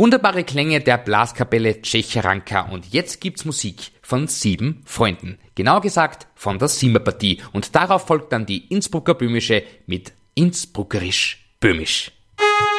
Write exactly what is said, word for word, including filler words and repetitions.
Wunderbare Klänge der Blaskapelle Tschecheranka und jetzt gibt's Musik von sieben Freunden. Genauer gesagt von der Simmerpartie und darauf folgt dann die Innsbrucker Böhmische mit Innsbruckerisch Böhmisch.